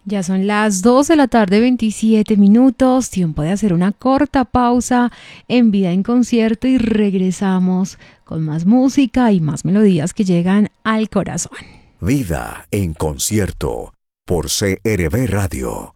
Ya son las 2 de la tarde, 27 minutos, tiempo de hacer una corta pausa en Vida en Concierto y regresamos con más música y más melodías que llegan al corazón. Vida en Concierto por CRB Radio.